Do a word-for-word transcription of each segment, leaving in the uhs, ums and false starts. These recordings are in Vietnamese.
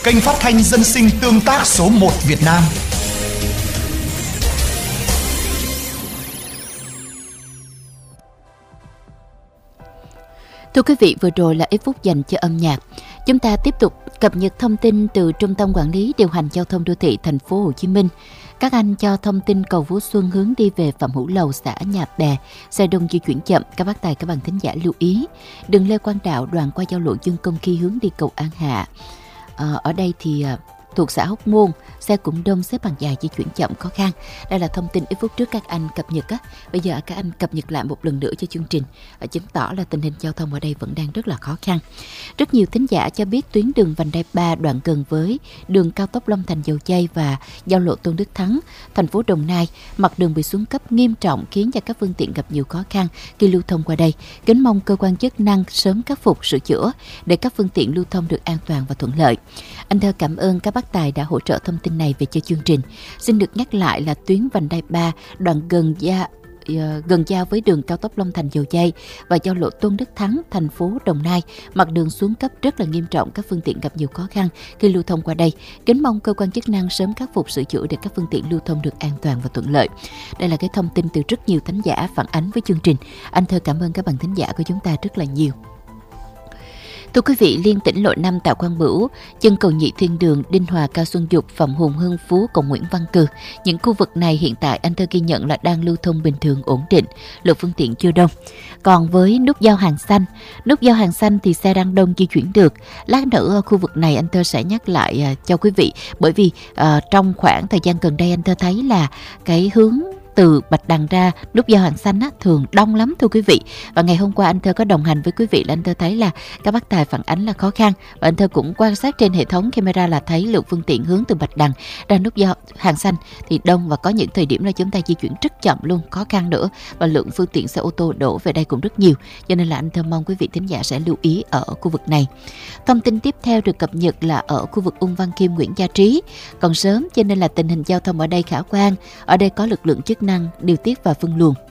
kênh phát thanh dân sinh tương tác số một Việt Nam. Thưa quý vị, vừa rồi là ít phút dành cho âm nhạc. Chúng ta tiếp tục cập nhật thông tin từ Trung tâm Quản lý Điều hành Giao thông Đô thị Thành phố Hồ Chí Minh. Các anh cho thông tin cầu Phú Xuân hướng đi về Phạm Hữu Lầu, xã Nhà Bè, xe đông di chuyển chậm. Các bác tài, các bạn thính giả lưu ý. Đường Lê Quang Đạo đoạn qua giao lộ Dương Công Khi hướng đi cầu An Hạ. À, ở đây thì thuộc xã Hóc Môn, xe cũng đông, xếp hàng dài, di chuyển chậm, khó khăn. Đây là thông tin ít phút trước các anh cập nhật á. Bây giờ các anh cập nhật lại một lần nữa cho chương trình, chứng tỏ là tình hình giao thông ở đây vẫn đang rất là khó khăn. Rất nhiều thính giả cho biết tuyến đường vành đai ba đoạn gần với đường cao tốc Long Thành - Dầu Giây và giao lộ Tôn Đức Thắng, thành phố Đồng Nai, mặt đường bị xuống cấp nghiêm trọng khiến cho các phương tiện gặp nhiều khó khăn khi lưu thông qua đây. Kính mong cơ quan chức năng sớm khắc phục, sửa chữa để các phương tiện lưu thông được an toàn và thuận lợi. Anh Thơ cảm ơn các bác tài đã hỗ trợ thông tin này về cho chương trình. Xin được nhắc lại là tuyến vành đai ba đoạn gần gia gần giao với đường cao tốc Long Thành - Dầu Giây và giao lộ Tôn Đức Thắng, thành phố Đồng Nai, mặt đường xuống cấp rất là nghiêm trọng, các phương tiện gặp nhiều khó khăn khi lưu thông qua đây. Kính mong cơ quan chức năng sớm khắc phục, sửa chữa để các phương tiện lưu thông được an toàn và thuận lợi. Đây là cái thông tin từ rất nhiều thính giả phản ánh với chương trình. Anh Thơ cảm ơn các bạn thính giả của chúng ta rất là nhiều. Thưa quý vị, liên tỉnh lộ năm Tạ Quang Bửu, chân cầu Nhị Thiên Đường, Đinh Hòa, Cao Xuân Dục, Phạm Hùng, Hưng Phú, cầu Nguyễn Văn Cừ. Những khu vực này hiện tại anh Thơ ghi nhận là đang lưu thông bình thường, ổn định, lượng phương tiện chưa đông. Còn với nút giao Hàng Xanh, nút giao Hàng Xanh thì xe đang đông di chuyển được. Lát nữa ở khu vực này anh Thơ sẽ nhắc lại uh, cho quý vị, bởi vì uh, trong khoảng thời gian gần đây anh Thơ thấy là cái hướng từ Bạch Đằng ra nút giao Hàng Xanh á, thường đông lắm thưa quý vị. Và ngày hôm qua anh Thơ có đồng hành với quý vị là anh Thơ thấy là các bác tài phản ánh là khó khăn, và anh Thơ cũng quan sát trên hệ thống camera là thấy lượng phương tiện hướng từ Bạch Đằng ra nút giao Hàng Xanh thì đông, và có những thời điểm là chúng ta di chuyển rất chậm luôn, khó khăn nữa, và lượng phương tiện xe ô tô đổ về đây cũng rất nhiều, cho nên là anh Thơ mong quý vị thính giả sẽ lưu ý ở khu vực này. Thông tin tiếp theo được cập nhật là ở khu vực Ung Văn Khiêm, Nguyễn Gia Trí còn sớm, cho nên là tình hình giao thông ở đây khả quan. Ở đây có lực lượng chức năng điều tiết và phân luồng.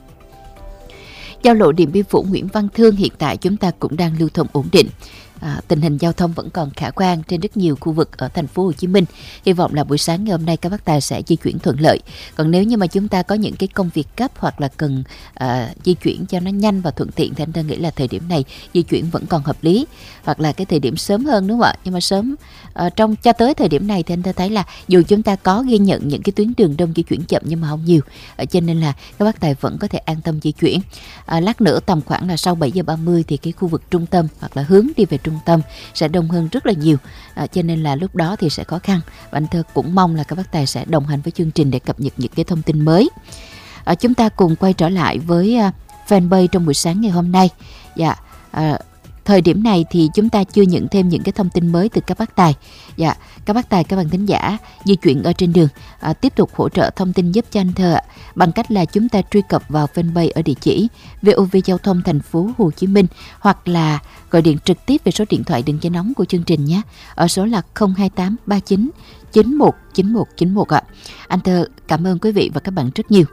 Giao lộ Điện Biên Phủ, Nguyễn Văn Thương hiện tại chúng ta cũng đang lưu thông ổn định. À, tình hình giao thông vẫn còn khả quan trên rất nhiều khu vực ở thành phố Hồ Chí Minh. Hy vọng là buổi sáng ngày hôm nay các bác tài sẽ di chuyển thuận lợi. Còn nếu như mà chúng ta có những cái công việc cấp hoặc là cần à, di chuyển cho nó nhanh và thuận tiện thì anh ta nghĩ là thời điểm này di chuyển vẫn còn hợp lý, hoặc là cái thời điểm sớm hơn, đúng không ạ? Nhưng mà sớm à, trong cho tới thời điểm này thì anh ta thấy là dù chúng ta có ghi nhận những cái tuyến đường đông di chuyển chậm nhưng mà không nhiều, à, cho nên là các bác tài vẫn có thể an tâm di chuyển. À, lát nữa tầm khoảng là sau bảy giờ ba mươi thì cái khu vực trung tâm hoặc là hướng đi về trung tâm sẽ đông hơn rất là nhiều, à, cho nên là lúc đó thì sẽ khó khăn, và anh Thơ cũng mong là các bác tài sẽ đồng hành với chương trình để cập nhật những cái thông tin mới. À, chúng ta cùng quay trở lại với uh, fanpage trong buổi sáng ngày hôm nay. Dạ, à, thời điểm này thì chúng ta chưa nhận thêm những cái thông tin mới từ các bác tài. Dạ, các bác tài, các bạn thính giả di chuyển ở trên đường à, tiếp tục hỗ trợ thông tin giúp cho anh Thơ ạ, bằng cách là chúng ta truy cập vào fanpage ở địa chỉ vê o vê Giao thông Thành phố Hồ Chí Minh, hoặc là gọi điện trực tiếp về số điện thoại đường dây nóng của chương trình nhé, ở số là không hai tám ba chín chín một chín một chín một ạ. Anh Thơ cảm ơn quý vị và các bạn rất nhiều.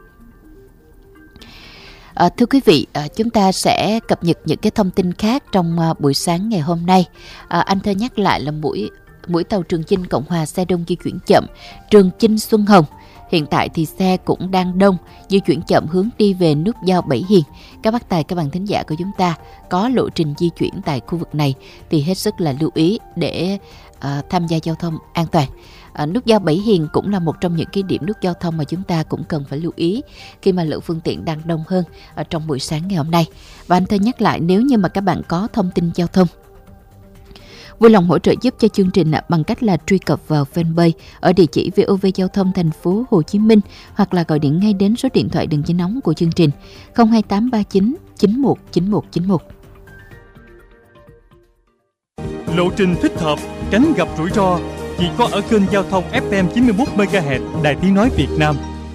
À, thưa quý vị, à, chúng ta sẽ cập nhật những cái thông tin khác trong à, buổi sáng ngày hôm nay. À, anh Thơ nhắc lại là mũi mũi tàu Trường Chinh Cộng Hòa xe đông di chuyển chậm, Trường Chinh Xuân Hồng. Hiện tại thì xe cũng đang đông, di chuyển chậm hướng đi về nút giao Bảy Hiền. Các bác tài, các bạn thính giả của chúng ta có lộ trình di chuyển tại khu vực này thì hết sức là lưu ý để à, tham gia giao thông an toàn. À, nút giao Bảy Hiền cũng là một trong những cái điểm nút giao thông mà chúng ta cũng cần phải lưu ý khi mà lượng phương tiện đang đông hơn ở trong buổi sáng ngày hôm nay. Và anh Thơ nhắc lại, nếu như mà các bạn có thông tin giao thông, vui lòng hỗ trợ giúp cho chương trình bằng cách là truy cập vào fanpage ở địa chỉ vê o vê Giao thông Thành phố Hồ Chí Minh, hoặc là gọi điện ngay đến số điện thoại đường dây nóng của chương trình không hai tám ba chín chín một chín một chín một. Lộ trình thích hợp, tránh gặp rủi ro chỉ có ở kênh giao thông ép em chín mươi mốt mê ga héc Đài Tiếng nói Việt Nam.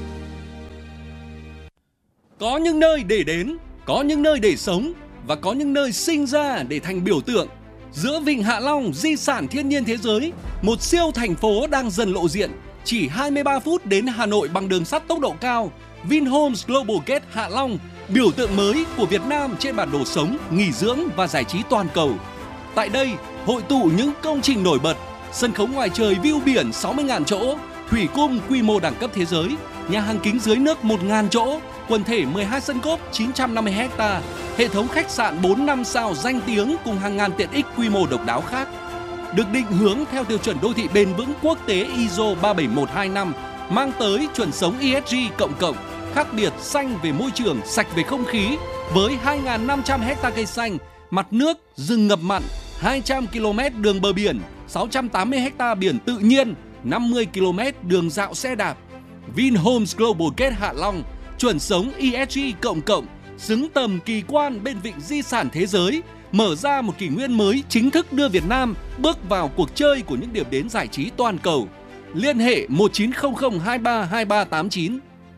Có những nơi để đến, có những nơi để sống, và có những nơi sinh ra để thành biểu tượng. Giữa Vịnh Hạ Long, di sản thiên nhiên thế giới, một siêu thành phố đang dần lộ diện. Chỉ hai mươi ba phút đến Hà Nội bằng đường sắt tốc độ cao. Vinhomes Global Gate Hạ Long, biểu tượng mới của Việt Nam trên bản đồ sống, nghỉ dưỡng và giải trí toàn cầu. Tại đây, hội tụ những công trình nổi bật, sân khấu ngoài trời view biển sáu mươi nghìn chỗ, thủy cung quy mô đẳng cấp thế giới, nhà hàng kính dưới nước một nghìn chỗ, quần thể mười hai sân golf chín trăm năm mươi héc ta, hệ thống khách sạn bốn năm sao danh tiếng cùng hàng ngàn tiện ích quy mô độc đáo khác. Được định hướng theo tiêu chuẩn đô thị bền vững quốc tế i ét o ba bảy một hai năm, mang tới chuẩn sống e ét giê cộng cộng, khác biệt xanh về môi trường, sạch về không khí, với hai nghìn năm trăm héc ta cây xanh, mặt nước, rừng ngập mặn, hai trăm ki lô mét đường bờ biển, sáu trăm tám mươi héc ta biển tự nhiên, năm mươi ki lô mét đường dạo xe đạp. Vinhomes Global Gate Hạ Long, chuẩn sống e ét giê cộng cộng, xứng tầm kỳ quan bên vịnh di sản thế giới, mở ra một kỷ nguyên mới chính thức đưa Việt Nam bước vào cuộc chơi của những điểm đến giải trí toàn cầu. Liên hệ một chín không không hai ba hai ba tám chín.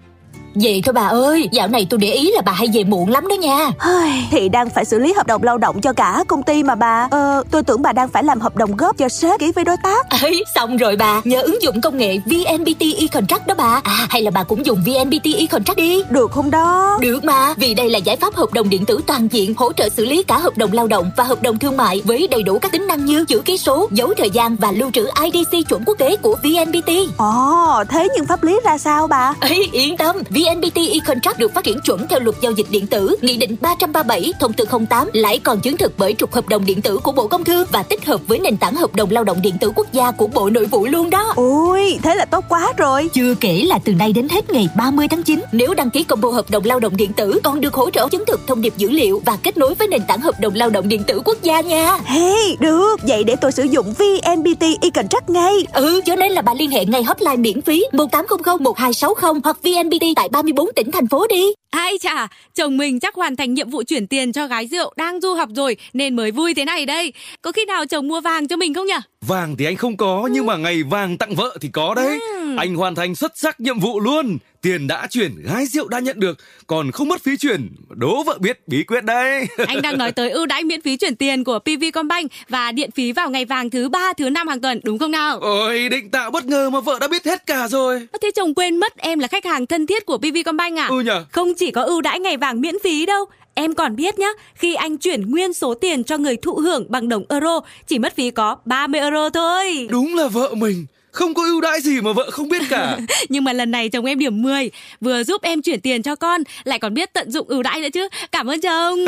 Vậy thôi bà ơi, dạo này tôi để ý là bà hay về muộn lắm đó nha. Thì đang phải xử lý hợp đồng lao động cho cả công ty mà bà. Ờ, tôi tưởng bà đang phải làm hợp đồng góp cho sếp ký với đối tác. Ấy, xong rồi bà, nhờ ứng dụng công nghệ vê en pê tê e-contract đó bà. À, hay là bà cũng dùng vê en pê tê e-contract đi. Được không đó? Được mà, vì đây là giải pháp hợp đồng điện tử toàn diện, hỗ trợ xử lý cả hợp đồng lao động và hợp đồng thương mại với đầy đủ các tính năng như chữ ký số, dấu thời gian và lưu trữ i đê xê chuẩn quốc tế của vê en pê tê. Ồ, thế nhưng pháp lý ra sao bà? Ấy, yên tâm, vê en pê tê e-contract được phát triển chuẩn theo luật giao dịch điện tử, Nghị định ba trăm ba mươi bảy, Thông tư không tám, lại còn chứng thực bởi trục hợp đồng điện tử của Bộ Công Thương và tích hợp với nền tảng hợp đồng lao động điện tử quốc gia của Bộ Nội vụ luôn đó. Ôi, thế là tốt quá rồi. Chưa kể là từ nay đến hết ngày ba mươi tháng chín, nếu đăng ký combo hợp đồng lao động điện tử còn được hỗ trợ chứng thực thông điệp dữ liệu và kết nối với nền tảng hợp đồng lao động điện tử quốc gia nha. Hey, được, vậy để tôi sử dụng vê en pê tê e-contract ngay. Ừ, cho nên là bà liên hệ ngay hotline miễn phí một tám không không một hai sáu không hoặc vê en pê tê tại ba mươi bốn tỉnh thành phố đi. Ai chà, chồng mình chắc hoàn thành nhiệm vụ chuyển tiền cho gái rượu đang du học rồi nên mới vui thế này đây. Có khi nào chồng mua vàng cho mình không nhỉ? Vàng thì anh không có, nhưng mà ngày vàng tặng vợ thì có đấy. Ừ. Anh hoàn thành xuất sắc nhiệm vụ luôn. Tiền đã chuyển, gái rượu đã nhận được, còn không mất phí chuyển. Đố vợ biết bí quyết đây. Anh đang nói tới ưu đãi miễn phí chuyển tiền của pê vê Combank và điện phí vào ngày vàng thứ ba, thứ năm hàng tuần, đúng không nào? Ôi, định tạo bất ngờ mà vợ đã biết hết cả rồi. Thế chồng quên mất em là khách hàng thân thiết của pê vê Combank à? Ừ nhờ. Không chỉ có ưu đãi ngày vàng miễn phí đâu. Em còn biết nhá, khi anh chuyển nguyên số tiền cho người thụ hưởng bằng đồng euro, chỉ mất phí có ba mươi euro thôi. Đúng là vợ mình. Không có ưu đãi gì mà vợ không biết cả. Nhưng mà lần này chồng em điểm mười, vừa giúp em chuyển tiền cho con, lại còn biết tận dụng ưu đãi nữa chứ. Cảm ơn chồng.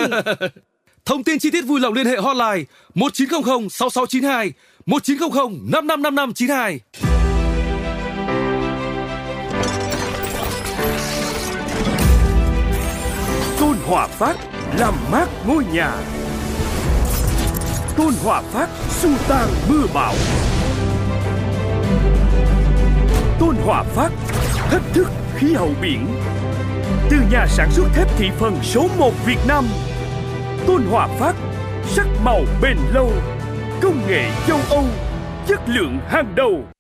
Thông tin chi tiết vui lòng liên hệ hotline một chín không không sáu sáu chín hai, một chín không không năm năm năm năm chín hai. Tôn Hòa Phát làm mát ngôi nhà. Tôn Hòa Phát xua tan mưa bão. Tôn Hòa Phát thách thức khí hậu biển. Từ nhà sản xuất thép thị phần số một Việt Nam, Tôn Hòa Phát sắc màu bền lâu, công nghệ châu Âu, chất lượng hàng đầu.